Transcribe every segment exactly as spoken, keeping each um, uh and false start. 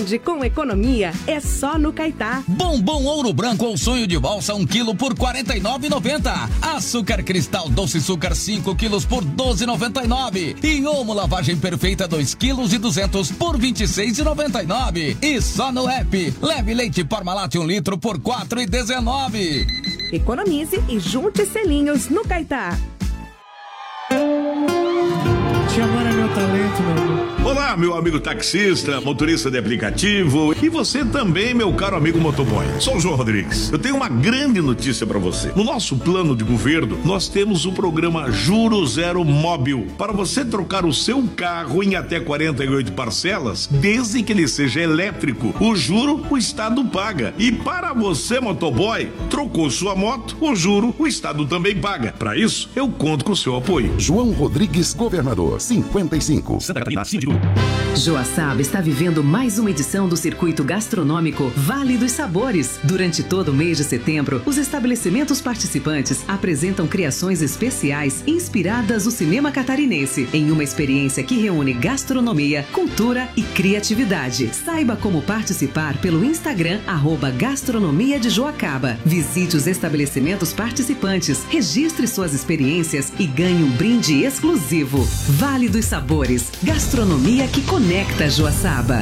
Qualidade com economia é só no Caetá. Bombom Ouro Branco ou sonho de valsa um quilo por quarenta e nove reais e noventa centavos. Açúcar Cristal Doce Açúcar cinco quilos por doze reais e noventa e nove centavos. E Omo Lavagem Perfeita dois quilos e duzentos por vinte e seis reais e noventa e nove centavos. E só no app. Leve leite Parmalat um litro por quatro reais e dezenove centavos. Economize e junte selinhos no Caetá. Te amar é meu talento, meu amor. Olá, meu amigo taxista, motorista de aplicativo e você também, meu caro amigo motoboy. Sou o João Rodrigues. Eu tenho uma grande notícia para você. No nosso plano de governo, nós temos o programa Juro Zero Móbil para você trocar o seu carro em até quarenta e oito parcelas, desde que ele seja elétrico. O juro, o Estado paga. E para você, motoboy, trocou sua moto, o juro, o Estado também paga. Para isso, eu conto com o seu apoio. João Rodrigues, governador, cinquenta e cinco. Santa Catarina, Síndico. Joaçaba está vivendo mais uma edição do circuito gastronômico Vale dos Sabores. Durante todo o mês de setembro, os estabelecimentos participantes apresentam criações especiais inspiradas no cinema catarinense, em uma experiência que reúne gastronomia, cultura e criatividade. Saiba como participar pelo Instagram, arroba Gastronomia de Joacaba. Visite os estabelecimentos participantes, registre suas experiências e ganhe um brinde exclusivo. Vale dos Sabores, gastronomia que conecta Joaçaba.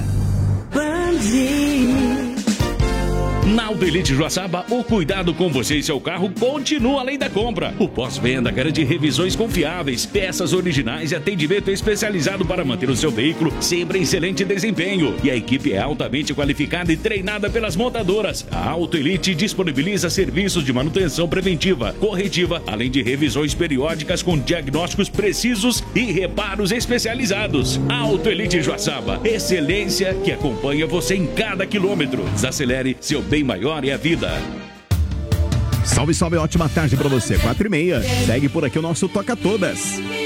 Na Auto Elite Joaçaba, o cuidado com você e seu carro continua além da compra. O pós-venda garante revisões confiáveis, peças originais e atendimento especializado para manter o seu veículo sempre em excelente desempenho. E a equipe é altamente qualificada e treinada pelas montadoras. A Auto Elite disponibiliza serviços de manutenção preventiva, corretiva, além de revisões periódicas com diagnósticos precisos e reparos especializados. Auto Elite Joaçaba, excelência que acompanha você em cada quilômetro. Desacelere, seu bem maior é a vida. Salve, salve, ótima tarde pra você. Quatro e meia. Segue por aqui o nosso Toca Todas.